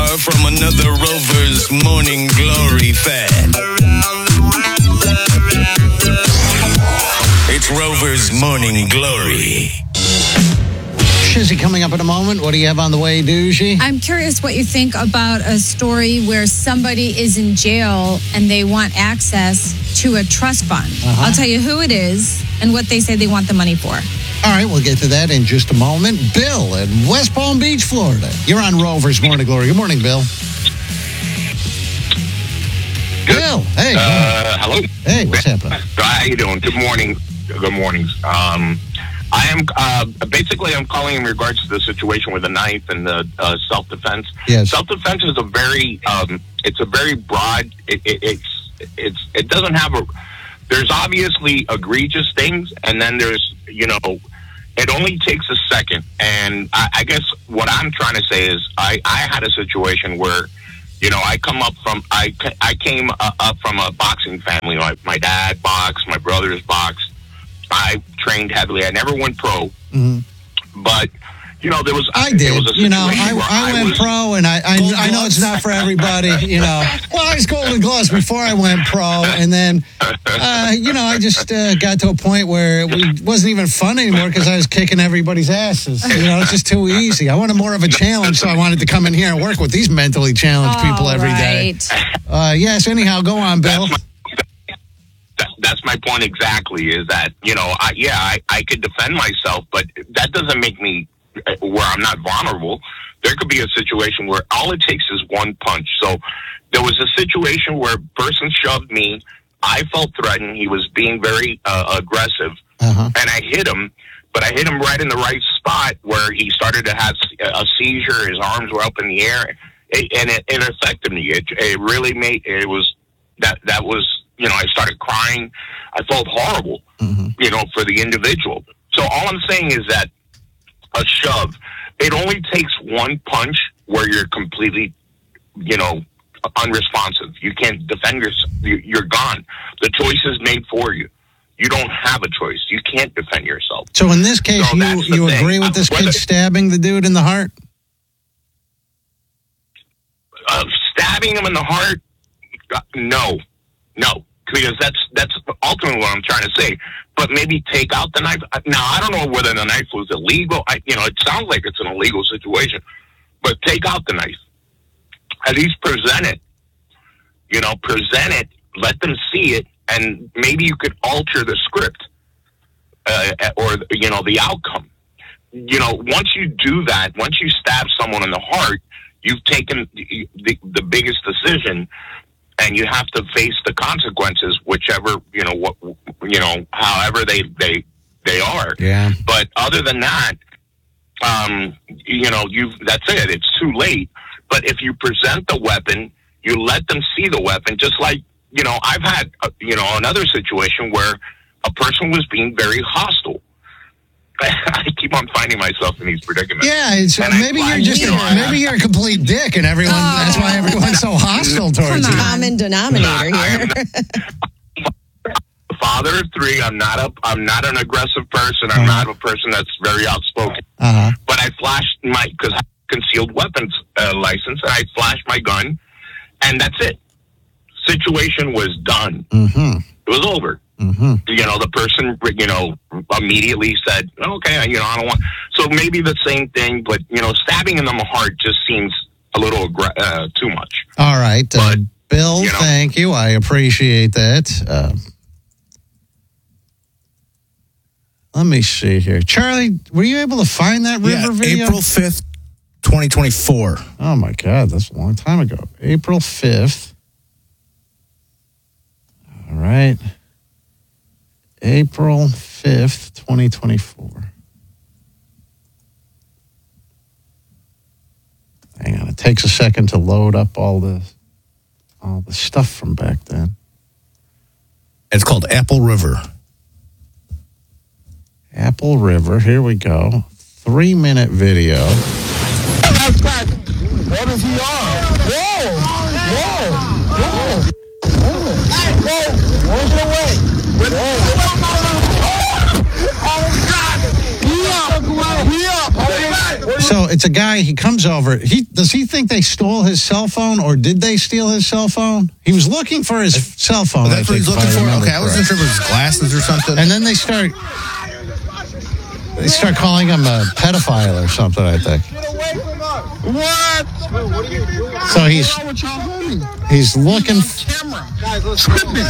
far from another Rover's Morning Glory fad. It's Rover's Morning Glory. Shizzy coming up in a moment. What do you have on the way, Doogie? I'm curious what you think about a story where somebody is in jail and they want access to a trust fund. I'll tell you who it is and what they say they want the money for. All right, we'll get to that in just a moment. Bill in West Palm Beach, Florida. You're on Rover's Morning Glory. Good morning, Bill. Bill, hey. Hello. Hey, what's happening? How you doing? Good morning. Good mornings. I am basically I'm calling in regards to the situation with the knife and the self-defense. Yes. Self-defense is a very it's a very broad. It doesn't have a. There's obviously egregious things, and then there's it only takes a second. And I guess what I'm trying to say is I had a situation where I came up from a boxing family. My dad boxed, my brothers boxed. I trained heavily. I never went pro, but there was. I did. There was a situation I went pro, and I know it's not for everybody. Well, I was Golden Gloves before I went pro, and then I just got to a point where it wasn't even fun anymore because I was kicking everybody's asses. It's just too easy. I wanted more of a challenge, so I wanted to come in here and work with these mentally challenged people every day. Yes. Anyhow, go on, Bill. That's my point exactly, is that, I could defend myself, but that doesn't make me where I'm not vulnerable. There could be a situation where all it takes is one punch. So there was a situation where a person shoved me. I felt threatened. He was being very aggressive, and I hit him, but I hit him right in the right spot where he started to have a seizure. His arms were up in the air, and it affected me. It really made, it was, that was, I started crying. I felt horrible, for the individual. So all I'm saying is that a shove, it only takes one punch where you're completely, unresponsive. You can't defend yourself. You're gone. The choice is made for you. You don't have a choice. You can't defend yourself. So in this case, you agree with this kid stabbing the dude in the heart? Stabbing him in the heart? No, because that's ultimately what I'm trying to say. But maybe take out the knife. Now, I don't know whether the knife was illegal. It sounds like it's an illegal situation. But take out the knife. At least present it. Present it. Let them see it. And maybe you could alter the script or, the outcome. Once you do that, once you stab someone in the heart, you've taken the biggest decision. And you have to face the consequences, whichever, however they are. Yeah. But other than that, that's it. It's too late. But if you present the weapon, you let them see the weapon, just like, I've had, another situation where a person was being very hostile. I keep on finding myself in these predicaments. Yeah, maybe you're a complete dick, and everyone. That's why everyone's so hostile towards you. Common denominator here. Father of three. I'm not an aggressive person. I'm not a person that's very outspoken. But I flashed because I have a concealed weapons license, and I flashed my gun, and that's it. Situation was done. It was over. The person, immediately said, okay, I don't want. So maybe the same thing, but, stabbing in the heart just seems a little too much. All right. But, Bill, thank you. I appreciate that. Let me see here. Charlie, were you able to find that river video? April 5th, 2024. Oh, my God. That's a long time ago. April 5th. All right. April 5th, 2024. Hang on, it takes a second to load up all the stuff from back then. It's called Apple River. Apple River, here we go. 3-minute video. What is he on? Whoa! Where's your way? Oh, God! He up! So it's a guy, he comes over. Does he think they stole his cell phone or did they steal his cell phone? He was looking for his cell phone. Oh, that's what he's looking for? Okay, I wasn't sure if it was glasses or something. And then they start calling him a pedophile or something, I think. Get away from us. What? So he's looking. Guys, let's go. I'm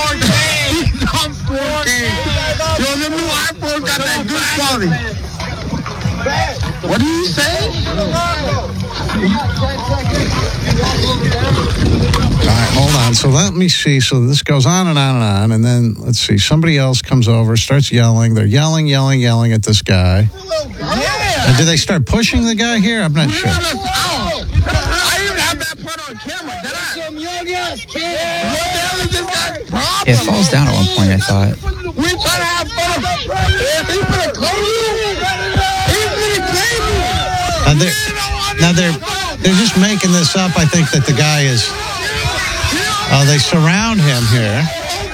14. Yo, the new iPhone got that good quality. What do you say? All right, hold on. So let me see. So this goes on and on and on. And then, let's see, somebody else comes over, starts yelling. They're yelling at this guy. Yeah. And do they start pushing the guy here? I'm not sure. I even have that part on camera. Did I? Some young ass kid. What the hell is this guy's problem? It falls down at one point, I thought. We trying to have fun. He's gonna close you. He's gonna claim you. Now they're just making this up. I think that the guy is. They surround him here.